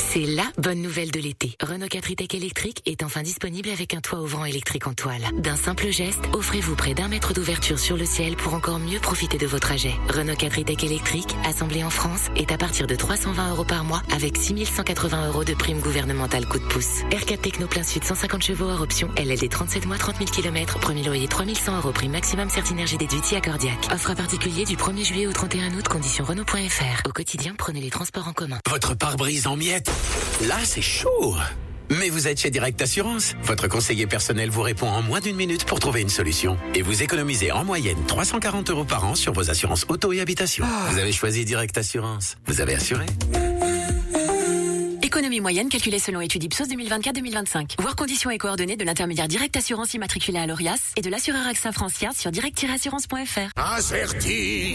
C'est la bonne nouvelle de l'été. Renault 4 e-Tech électrique est enfin disponible avec un toit ouvrant électrique en toile. D'un simple geste, offrez-vous près d'1 mètre d'ouverture sur le ciel pour encore mieux profiter de vos trajets. Renault 4 e-Tech électrique, assemblé en France, est à partir de 320 € par mois avec 6 180 € de prime gouvernementale coup de pouce. R4 Techno plein sud 150 chevaux hors option, LLD 37 mois 30 000 km, premier loyer 3 100 € prime maximum Certinergie déduit accordiaque. Offre à particulier du 1er juillet au 31 août, conditions Renault.fr. Au quotidien, prenez les transports en commun. Votre pare-brise en miettes. Là, c'est chaud. Mais vous êtes chez Direct Assurance. Votre conseiller personnel vous répond en moins d'1 minute pour trouver une solution. Et vous économisez en moyenne 340 € par an sur vos assurances auto et habitation. Vous avez choisi Direct Assurance. Vous avez assuré. Économie moyenne calculée selon étude Ipsos 2024-2025. Voir conditions et coordonnées de l'intermédiaire Direct Assurance immatriculé à l'ORIAS et de l'assureur AXA Francia sur direct-assurance.fr. Acerti.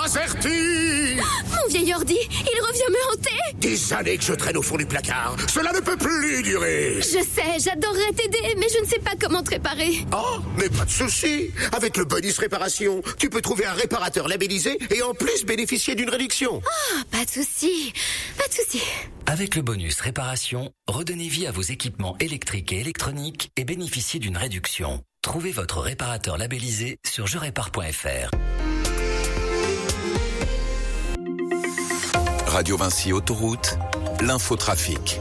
Mon vieil ordi, il revient me hanter. Des années que je traîne au fond du placard. Cela ne peut plus durer. Je sais, j'adorerais t'aider, mais je ne sais pas comment te réparer. Oh, mais pas de souci. Avec le bonus réparation, tu peux trouver un réparateur labellisé et en plus bénéficier d'une réduction. Oh, pas de souci. Avec le bonus réparation, redonnez vie à vos équipements électriques et électroniques et bénéficiez d'une réduction. Trouvez votre réparateur labellisé sur jerépare.fr. Radio Vinci Autoroute, l'infotrafic.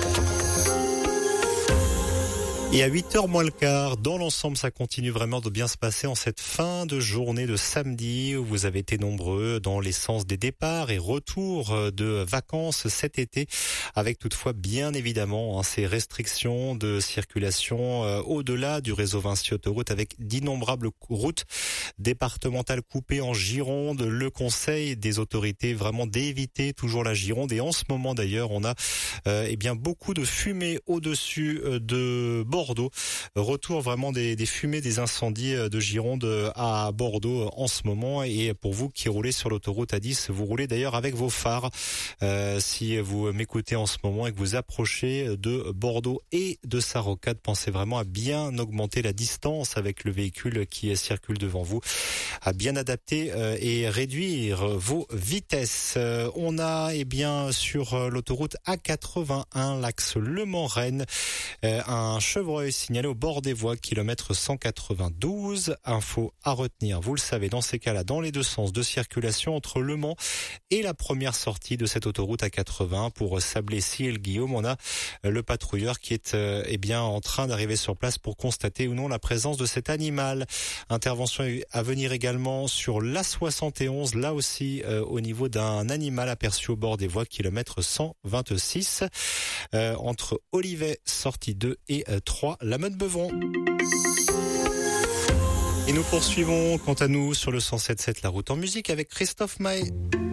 Et à 8h moins le quart, dans l'ensemble, ça continue vraiment de bien se passer en cette fin de journée de samedi où vous avez été nombreux dans les sens des départs et retours de vacances cet été, avec toutefois bien évidemment ces restrictions de circulation au-delà du réseau Vinci Autoroute avec d'innombrables routes départementales coupées en Gironde. Le conseil des autorités vraiment d'éviter toujours la Gironde et en ce moment d'ailleurs on a beaucoup de fumée au-dessus de Bordeaux. Retour vraiment des fumées des incendies de Gironde à Bordeaux en ce moment. Et pour vous qui roulez sur l'autoroute A10, vous roulez d'ailleurs avec vos phares. Si vous m'écoutez en ce moment et que vous approchez de Bordeaux et de sa rocade, pensez vraiment à bien augmenter la distance avec le véhicule qui circule devant vous, à bien adapter et réduire vos vitesses. On a sur l'autoroute A81, l'axe Le Mans-Rennes, un chevreuil signalé au bord des voies, kilomètre 192. Info à retenir, vous le savez, dans ces cas-là, dans les deux sens de circulation entre Le Mans et la première sortie de cette autoroute A80 pour Sablé-Siel-Guillaume. On a le patrouilleur qui est en train d'arriver sur place pour constater ou non la présence de cet animal. Intervention à venir également sur l'A71, là aussi au niveau d'un animal aperçu au bord des voies, kilomètre 126 entre Olivet, sortie 2 et 3, la Meute-Beuvron. Et nous poursuivons quant à nous sur le 107.7 la route en musique avec Christophe Maé.